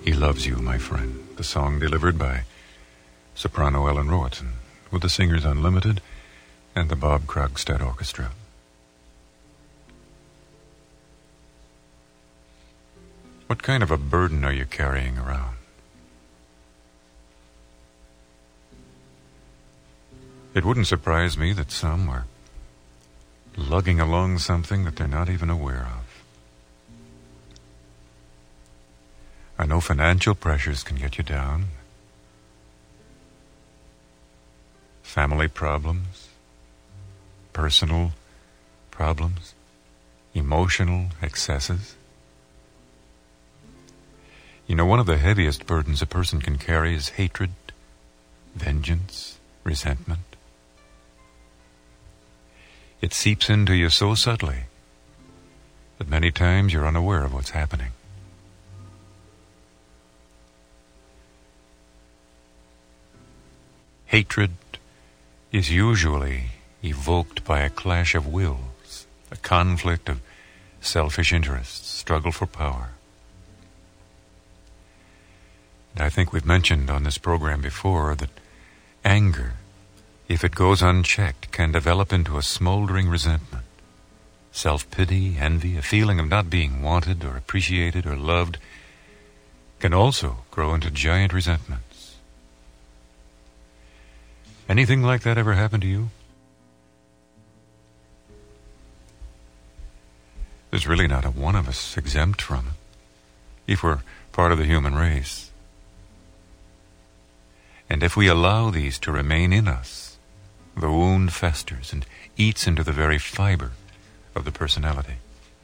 He Loves You, My Friend, the song delivered by soprano Ellen Roatson with the Singers Unlimited and the Bob Krogstad Orchestra. What kind of a burden are you carrying around? It wouldn't surprise me that some are lugging along something that they're not even aware of. I know financial pressures can get you down. Family problems, personal problems, emotional excesses. You know, one of the heaviest burdens a person can carry is hatred, vengeance, resentment. It seeps into you so subtly that many times you're unaware of what's happening. Hatred is usually evoked by a clash of wills, a conflict of selfish interests, struggle for power. And I think we've mentioned on this program before that anger, if it goes unchecked, can develop into a smoldering resentment, self-pity, envy, a feeling of not being wanted or appreciated or loved, can also grow into giant resentments. Anything like that ever happen to you? There's really not a one of us exempt from it, if we're part of the human race. And if we allow these to remain in us, the wound festers and eats into the very fiber of the personality.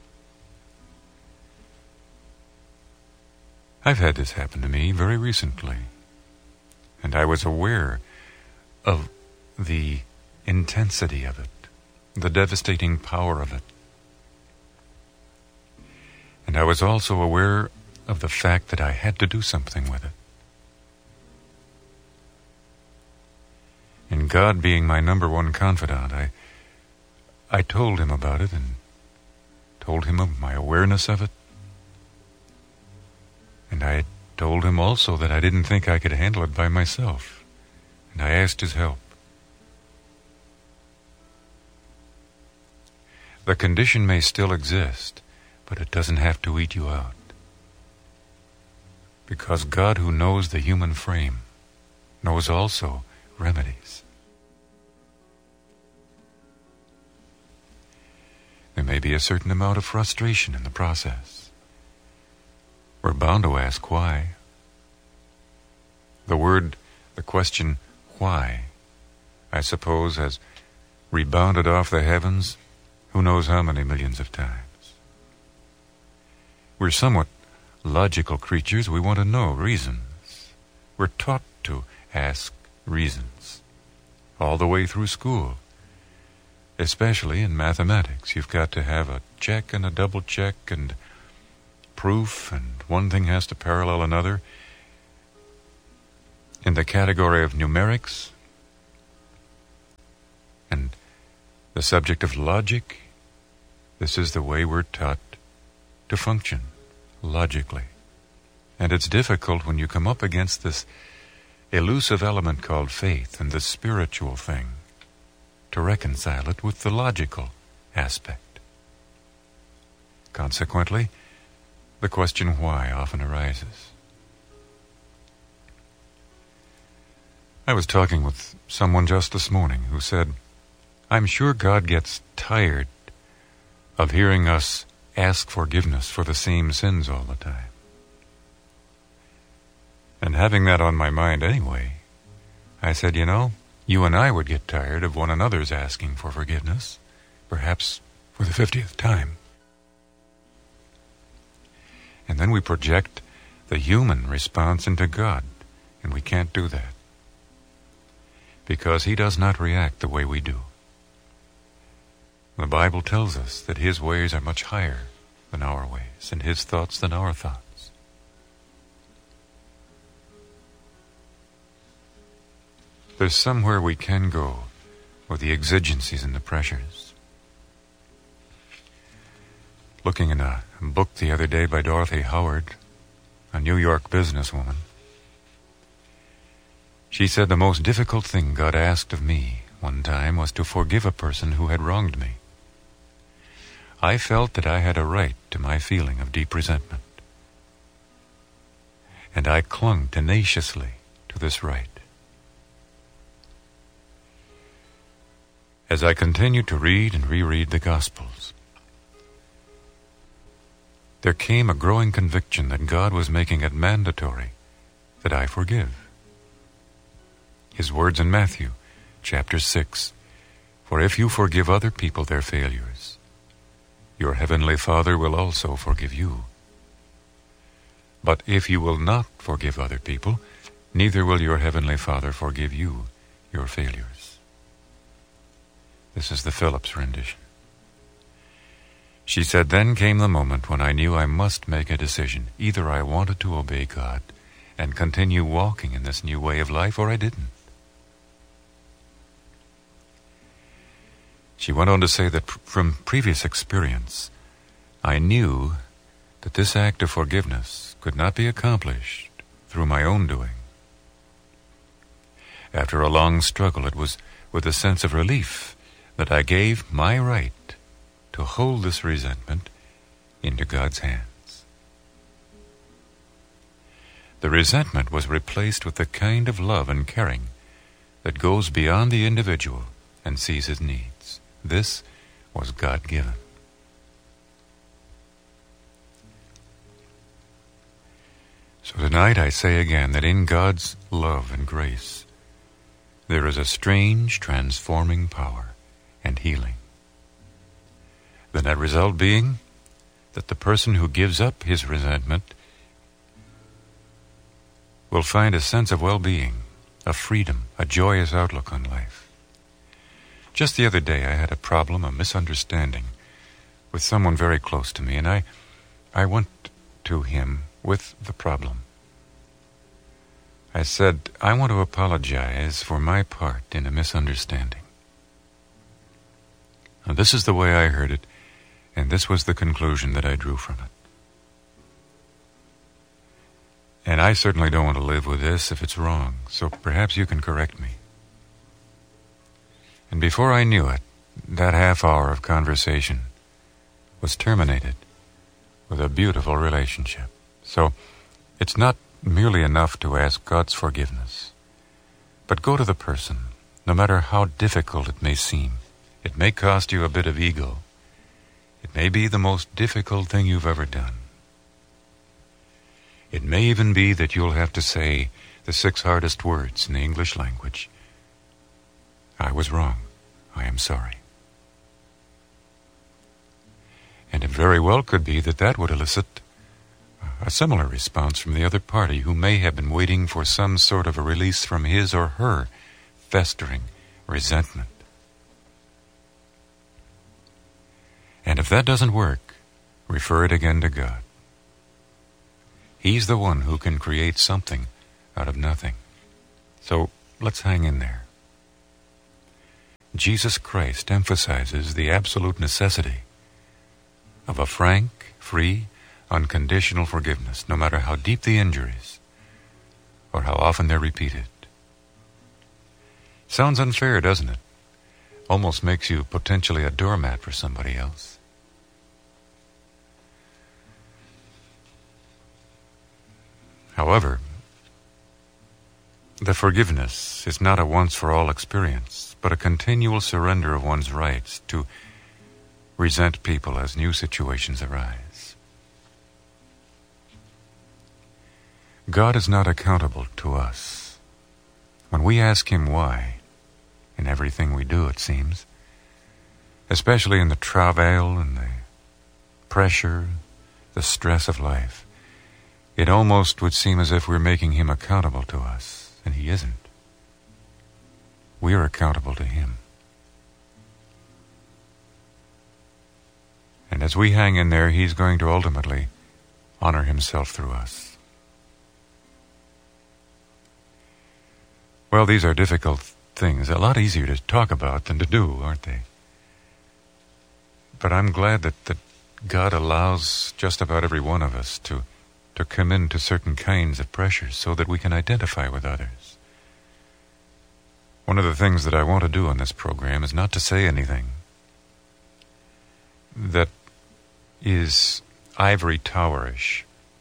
I've had this happen to me very recently, and I was aware of the intensity of it, the devastating power of it. And I was also aware of the fact that I had to do something with it. And God being my number one confidant, I told him about it and told him of my awareness of it. And I told him also that I didn't think I could handle it by myself. And I asked his help. The condition may still exist, but it doesn't have to eat you out. Because God, who knows the human frame, knows also remedies. There may be a certain amount of frustration in the process. We're bound to ask why. The question, why, I suppose, has rebounded off the heavens who knows how many millions of times. We're somewhat logical creatures. We want to know reasons. We're taught to ask reasons all the way through school, especially in mathematics. You've got to have a check and a double check and proof, and one thing has to parallel another. In the category of numerics and the subject of logic, this is the way we're taught to function, logically. And it's difficult when you come up against this elusive element called faith and the spiritual thing to reconcile it with the logical aspect. Consequently, the question why often arises. I was talking with someone just this morning who said, I'm sure God gets tired of hearing us ask forgiveness for the same sins all the time. And having that on my mind anyway, I said, you and I would get tired of one another's asking for forgiveness, perhaps for the 50th time. And then we project the human response into God, and we can't do that, because he does not react the way we do. The Bible tells us that his ways are much higher than our ways, and his thoughts than our thoughts. There's somewhere we can go with the exigencies and the pressures. Looking in a book the other day by Dorothy Howard, a New York businesswoman. She said the most difficult thing God asked of me one time was to forgive a person who had wronged me. I felt that I had a right to my feeling of deep resentment, and I clung tenaciously to this right. As I continued to read and reread the Gospels, there came a growing conviction that God was making it mandatory that I forgive. His words in Matthew, chapter 6, "For if you forgive other people their failures, your heavenly Father will also forgive you. But if you will not forgive other people, neither will your heavenly Father forgive you your failures." This is the Phillips rendition. She said, "Then came the moment when I knew I must make a decision. Either I wanted to obey God and continue walking in this new way of life, or I didn't." She went on to say that from previous experience, I knew that this act of forgiveness could not be accomplished through my own doing. After a long struggle, it was with a sense of relief that I gave my right to hold this resentment into God's hands. The resentment was replaced with the kind of love and caring that goes beyond the individual and sees his needs. This was God-given. So tonight I say again that in God's love and grace, there is a strange transforming power and healing. The net result being that the person who gives up his resentment will find a sense of well-being, a freedom, a joyous outlook on life. Just the other day I had a problem, a misunderstanding with someone very close to me, and I went to him with the problem. I said, "I want to apologize for my part in a misunderstanding." Now, this is the way I heard it, and this was the conclusion that I drew from it. And I certainly don't want to live with this if it's wrong, so perhaps you can correct me. And before I knew it, that half hour of conversation was terminated with a beautiful relationship. So it's not merely enough to ask God's forgiveness, but go to the person, no matter how difficult it may seem. It may cost you a bit of ego. It may be the most difficult thing you've ever done. It may even be that you'll have to say the 6 hardest words in the English language. "I was wrong. I am sorry." And it very well could be that that would elicit a similar response from the other party, who may have been waiting for some sort of a release from his or her festering resentment. And if that doesn't work, refer it again to God. He's the one who can create something out of nothing. So let's hang in there. Jesus Christ emphasizes the absolute necessity of a frank, free, unconditional forgiveness, no matter how deep the injuries or how often they're repeated. Sounds unfair, doesn't it? Almost makes you potentially a doormat for somebody else. However, the forgiveness is not a once-for-all experience, but a continual surrender of one's rights to resent people as new situations arise. God is not accountable to us. When we ask Him why, in everything we do, it seems, especially in the travail and the pressure, the stress of life, it almost would seem as if we're making Him accountable to us, and He isn't. We are accountable to Him. And as we hang in there, He's going to ultimately honor Himself through us. Well, these are difficult things, a lot easier to talk about than to do, aren't they? But I'm glad that God allows just about every one of us to to come into certain kinds of pressures so that we can identify with others. One of the things that I want to do on this program is not to say anything that is ivory towerish.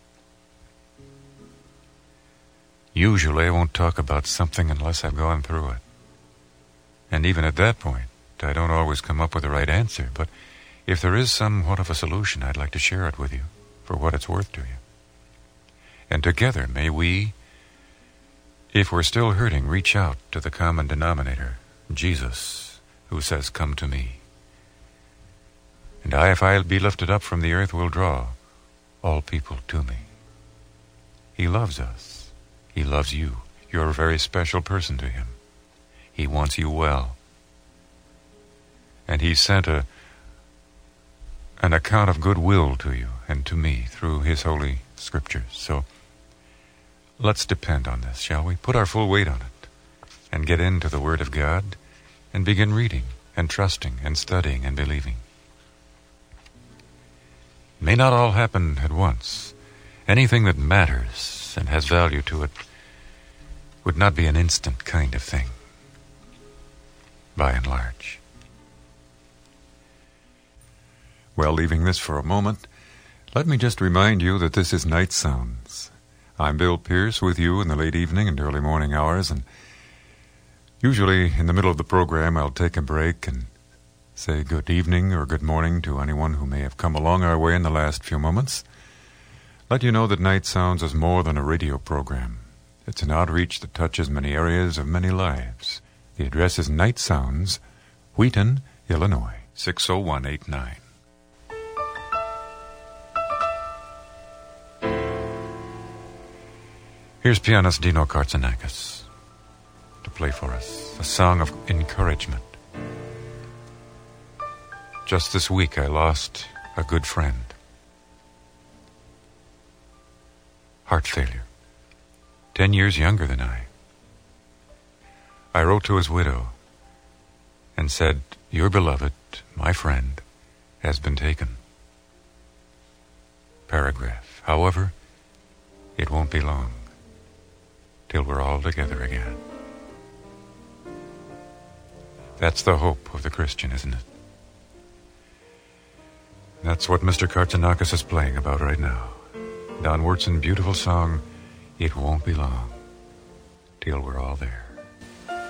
Usually I won't talk about something unless I've gone through it. And even at that point, I don't always come up with the right answer, but if there is somewhat of a solution, I'd like to share it with you for what it's worth to you. And together, may we, if we're still hurting, reach out to the common denominator, Jesus, who says, "Come to me. And if I'll be lifted up from the earth, will draw all people to me." He loves us. He loves you. You're a very special person to him. He wants you well. And he sent an account of goodwill to you and to me through his holy scriptures. So let's depend on this, shall we? Put our full weight on it and get into the Word of God and begin reading and trusting and studying and believing. It may not all happen at once. Anything that matters and has value to it would not be an instant kind of thing, by and large. Well, leaving this for a moment, let me just remind you that this is Night Sounds. I'm Bill Pierce with you in the late evening and early morning hours, and usually in the middle of the program I'll take a break and say good evening or good morning to anyone who may have come along our way in the last few moments. Let you know that Night Sounds is more than a radio program. It's an outreach that touches many areas of many lives. The address is Night Sounds, Wheaton, Illinois, 60189. Here's pianist Dino Katsanakis to play for us a song of encouragement. Just this week I lost a good friend. Heart failure. 10 years younger than I. I wrote to his widow and said, "Your beloved, my friend, has been taken." Paragraph. However, it won't be long till we're all together again. That's the hope of the Christian, isn't it? That's what Mr. Katsanakis is playing about right now. Don Wurtz's beautiful song, "It Won't Be Long Till We're All There."